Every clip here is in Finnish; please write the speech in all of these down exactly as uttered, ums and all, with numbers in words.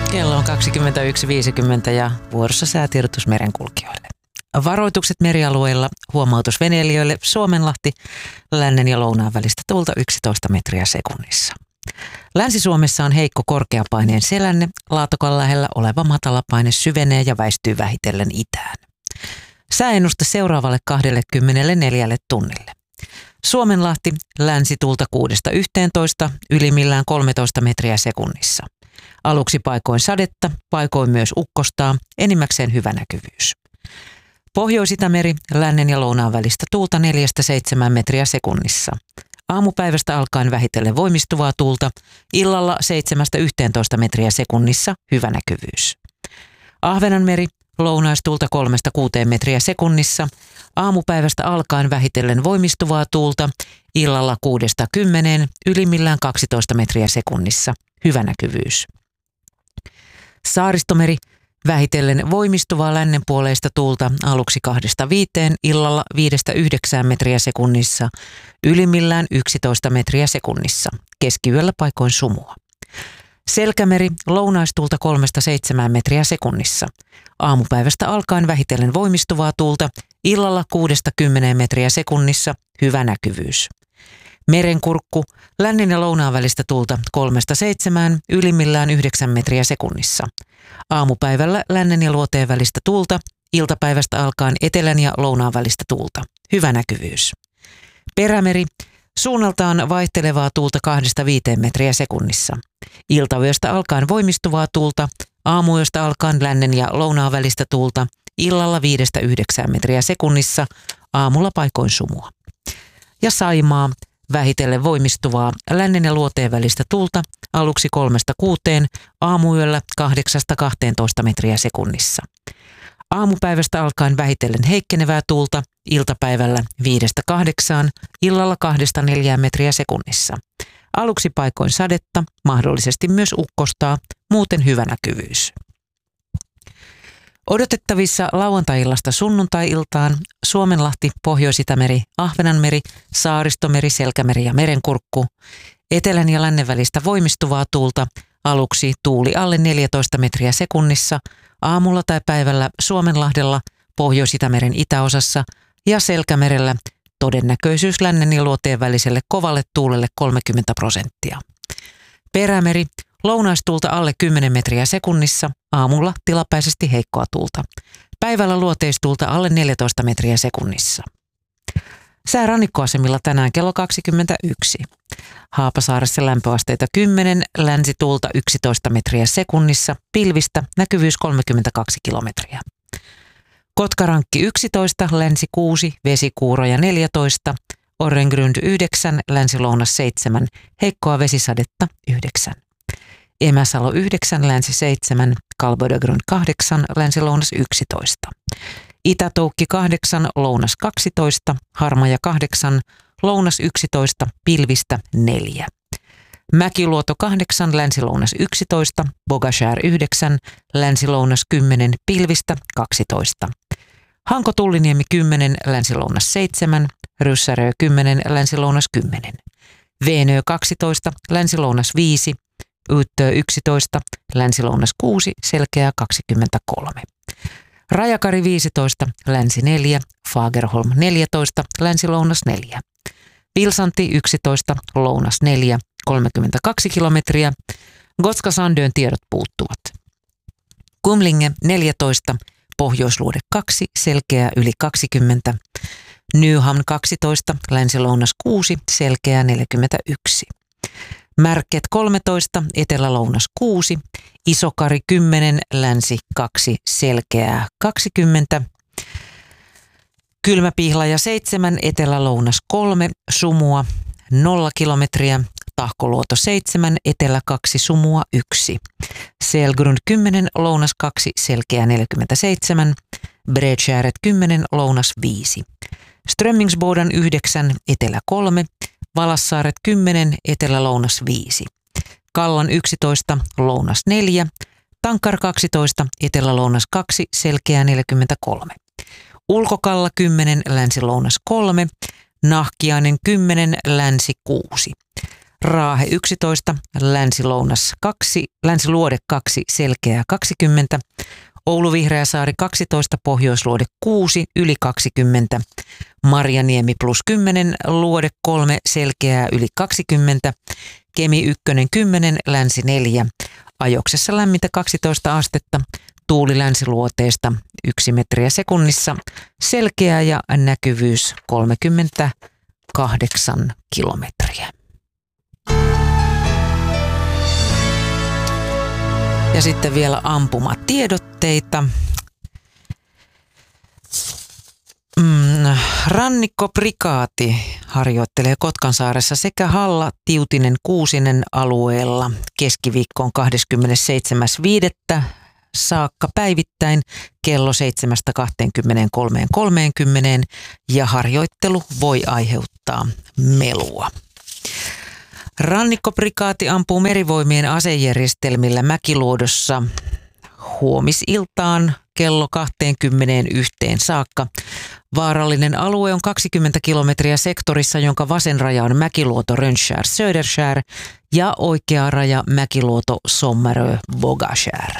Kello on kaksikymmentäyksi viisikymmentä ja vuorossa säätiedotus merenkulkijoille. Varoitukset merialueilla, huomautus veneilijöille, Suomenlahti, lännen ja lounaan välistä tuulta yksitoista metriä sekunnissa. Länsi-Suomessa on heikko korkeapaineen selänne, Laatokan lähellä oleva matalapaine syvenee ja väistyy vähitellen itään. Sääennuste seuraavalle kaksikymmentäneljä tunnille. Suomenlahti, länsituulta kuudesta yhteentoista, ylimmillään kolmetoista metriä sekunnissa. Aluksi paikoin sadetta, paikoin myös ukkostaa, enimmäkseen hyvä näkyvyys. Pohjois-Itämeri, lännen ja lounaan välistä tuulta neljästä seitsemään metriä sekunnissa. Aamupäivästä alkaen vähitellen voimistuvaa tuulta, illalla seitsemästä yhteentoista metriä sekunnissa, hyvä näkyvyys. Ahvenanmeri, lounaistuulta kolmesta kuuteen metriä sekunnissa, aamupäivästä alkaen vähitellen voimistuvaa tuulta, illalla kuudesta kymmeneen, ylimmillään kaksitoista metriä sekunnissa, hyvä näkyvyys. Saaristomeri, vähitellen voimistuvaa lännenpuoleista tuulta aluksi kahdesta viiteen, illalla viidestä yhdeksään metriä sekunnissa, ylimmillään yksitoista metriä sekunnissa, keskiyöllä paikoin sumua. Selkämeri, lounaistuulta kolmesta seitsemään metriä sekunnissa. Aamupäivästä alkaen vähitellen voimistuvaa tuulta, illalla kuudesta kymmeneen metriä sekunnissa, hyvä näkyvyys. Merenkurkku, lännen ja lounaan välistä tuulta kolmesta seitsemään, ylimmillään yhdeksän metriä sekunnissa. Aamupäivällä lännen ja luoteen välistä tuulta, iltapäivästä alkaen etelän ja lounaan välistä tuulta, hyvä näkyvyys. Perämeri, suunnaltaan vaihtelevaa tuulta kahdesta viiteen metriä sekunnissa. Iltayöstä alkaen voimistuvaa tuulta, aamuyöstä alkaen lännen ja lounaan välistä tuulta, illalla viidestä yhdeksään metriä sekunnissa, aamulla paikoin sumua. Ja Saimaa, vähitellen voimistuvaa lännen ja luoteen välistä tuulta, aluksi kolmesta kuuteen, aamuyöllä kahdeksasta kahteentoista metriä sekunnissa. Aamupäivästä alkaen vähitellen heikkenevää tuulta, iltapäivällä viidestä kahdeksaan, illalla kahdesta neljään metriä sekunnissa. Aluksi paikoin sadetta, mahdollisesti myös ukkostaa, muuten hyvä näkyvyys. Odotettavissa lauantai-illasta sunnuntai-iltaan Suomenlahti, Pohjois-Itämeri, Ahvenanmeri, Saaristomeri, Selkämeri ja Merenkurkku. Etelän ja lännen välistä voimistuvaa tuulta, aluksi tuuli alle neljätoista metriä sekunnissa, aamulla tai päivällä Suomenlahdella, Pohjois-Itämeren itäosassa ja Selkämerellä todennäköisyys lännen ja luoteen väliselle kovalle tuulelle kolmekymmentä prosenttia. Perämeri, lounaistuulta alle kymmenen metriä sekunnissa, aamulla tilapäisesti heikkoa tuulta. Päivällä luoteistuulta alle neljätoista metriä sekunnissa. Sää rannikkoasemilla tänään kello kaksikymmentäyksi. Haapasaaressa lämpöasteita kymmenen, länsituulta yksitoista metriä sekunnissa, pilvistä, näkyvyys kolmekymmentäkaksi kilometriä. Kotkarankki yksitoista, länsi kuusi, vesikuuroja neljätoista, Orrengrund yhdeksän, länsi-lounas seitsemän, heikkoa vesisadetta yhdeksän. Emäsalo yhdeksän, länsi seitsemän, Kalbodagrund kahdeksan, länsi-lounas yksitoista. Itätoukki kahdeksan, lounas kaksitoista, Harmaja kahdeksan, lounas yksitoista, pilvistä neljä. Mäkiluoto kahdeksan, länsi-lounas yksitoista, Bogashär yhdeksän, länsi-lounas kymmenen, pilvistä kaksitoista. Hanko-Tulliniemi kymmenen, länsi-lounas seitsemän, Ryssärö kymmenen, länsi-lounas kymmenen. Veenö kaksitoista, länsi-lounas viisi, Yyttö yksitoista, länsi-lounas kuusi, Selkeä kaksikymmentäkolme. Rajakari viisitoista, länsi neljä, Fagerholm neljätoista, länsi-lounas neljä. Vilsanti yksitoista, lounas neljä, kolmekymmentäkaksi kilometriä. Gotska Sandön tiedot puuttuvat. Kumlinge neljätoista, pohjoisluode kaksi, Selkeä yli kaksikymmentä. Nyhamn kaksitoista, länsi-lounas kuusi, Selkeä neljäkymmentäyksi. Märket kolmetoista, etelä-lounas kuusi, Isokari kymmenen, länsi kaksi, Selkeää kaksikymmentä. Kylmäpihlaja seitsemän, etelä-lounas kolme, Sumua nolla kilometriä. Tahkoluoto seitsemän, etelä kaksi, Sumua yksi. Selgrund kymmenen, lounas kaksi, Selkeä neljäkymmentäseitsemän. Bredskäret kymmenen, lounas viisi. Strömmingsbodan yhdeksän, etelä kolme. Valassaaret kymmenen, etelä-lounas viisi. Kallan yksitoista, lounas neljä. Tankar kaksitoista, etelä-lounas kaksi, Selkeä neljäkymmentäkolme. Ulkokalla kymmenen, länsi-lounas kolme. Nahkiainen kymmenen, länsi kuusi. Raahe yksitoista, Länsi-Lounas kaksi, Länsi-Luode kaksi, Selkeää kaksikymmentä, Oulu Vihreäsaari kaksitoista, Pohjoisluode kuusi, yli kaksikymmentä, Marjaniemi plus kymmenen, Luode kolme, Selkeää yli kaksikymmentä, Kemi yksi kymmenen, Länsi neljä, Ajoksessa lämmintä kaksitoista astetta, tuuli länsiluoteesta yksi metriä sekunnissa, selkeä ja näkyvyys kolmekymmentäkahdeksan kilometriä. Ja sitten vielä ampumatiedotteita. Mm, Rannikkoprikaati harjoittelee Kotkansaaressa sekä Halla, Tiutinen, Kuusinen alueella keskiviikkoon kahdeskymmenesseitsemäs viidettä saakka päivittäin kello seitsemästä kahteenkymmeneenkolmeen kolmeenkymmeneen ja harjoittelu voi aiheuttaa melua. Rannikkoprikaati ampuu merivoimien asejärjestelmillä Mäkiluodossa huomisiltaan kello kaksikymmentäyksi saakka. Vaarallinen alue on kaksikymmentä kilometriä sektorissa, jonka vasen raja on Mäkiluoto Rönnskär Söderskär ja oikea raja Mäkiluoto Sommarö Vågaskär.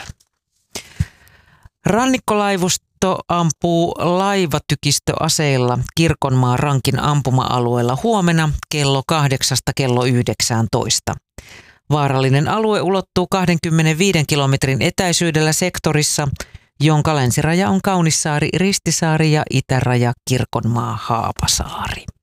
Rannikkolaivusto ampuu laivatykistöaseilla Kirkonmaan Rankin ampuma-alueella huomenna kello kahdeksasta kello yhdeksäntoista. Vaarallinen alue ulottuu kaksikymmentäviisi kilometrin etäisyydellä sektorissa, jonka länsiraja on Kaunissaari, Ristisaari ja itäraja Kirkonmaa Haapasaari.